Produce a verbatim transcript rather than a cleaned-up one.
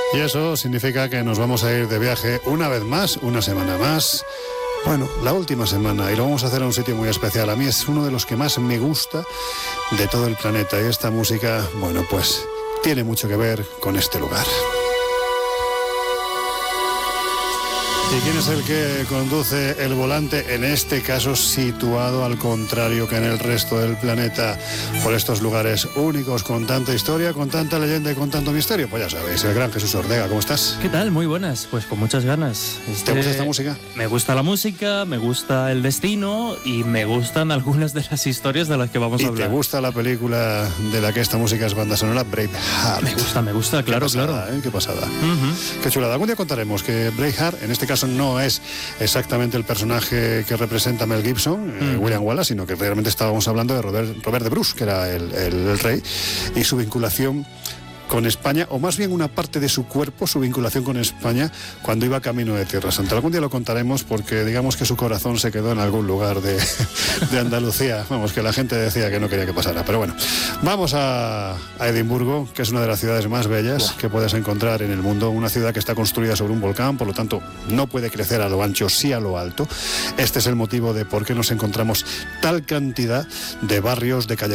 Y eso significa que nos vamos a ir de viaje una vez más, una semana más. Bueno, la última semana, y lo vamos a hacer a un sitio muy especial. A mí es uno de los que más me gusta de todo el planeta. Y esta música, bueno, pues tiene mucho que ver con este lugar. ¿Y quién es el que conduce el volante, en este caso situado al contrario que en el resto del planeta, por estos lugares únicos, con tanta historia, con tanta leyenda y con tanto misterio? Pues ya sabéis, el gran Jesús Ortega, ¿cómo estás? ¿Qué tal? Muy buenas, pues con muchas ganas. Este... ¿Te gusta esta música? Me gusta la música, me gusta el destino y me gustan algunas de las historias de las que vamos a hablar. ¿Y te gusta la película de la que esta música es banda sonora, Braveheart? Me gusta, me gusta, claro, Qué pasada, claro. ¿eh? Qué pasada. Uh-huh. Qué chulada. Algún día contaremos que Braveheart, en este caso, no es exactamente el personaje que representa Mel Gibson, mm. eh, William Wallace, sino que realmente estábamos hablando de Robert, Robert de Bruce, que era el, el, el rey, y su vinculación con España, o más bien una parte de su cuerpo, su vinculación con España cuando iba camino de Tierra Santa. Algún día lo contaremos porque digamos que su corazón se quedó en algún lugar de, de Andalucía. Vamos, que la gente decía que no quería que pasara. Pero bueno, vamos a, a Edimburgo, que es una de las ciudades más bellas que puedes encontrar en el mundo. Una ciudad que está construida sobre un volcán, por lo tanto no puede crecer a lo ancho, sí a lo alto. Este es el motivo de por qué nos encontramos tal cantidad de barrios, de calles